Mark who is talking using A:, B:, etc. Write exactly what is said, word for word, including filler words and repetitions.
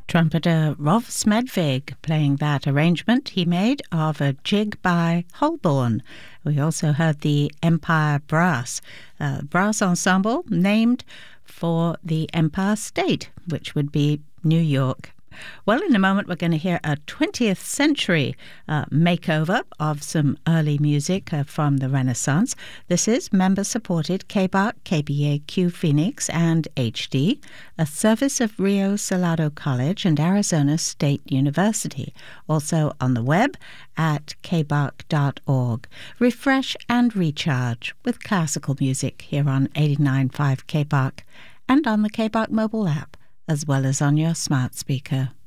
A: Trumpeter Rolf Smedvig playing that arrangement he made of a jig by Holborn. We also heard the Empire Brass, a brass ensemble named for the Empire State, which would be New York. Well, in a moment we're going to hear a twentieth century uh, makeover of some early music uh, from the Renaissance. This is member-supported K B A R C, K B A Q Phoenix and H D, a service of Rio Salado College and Arizona State University. Also on the web at k b a r c dot org. Refresh and recharge with classical music here on eighty-nine point five K B A R C and on the K B A R C mobile app, as well as on your smart speaker.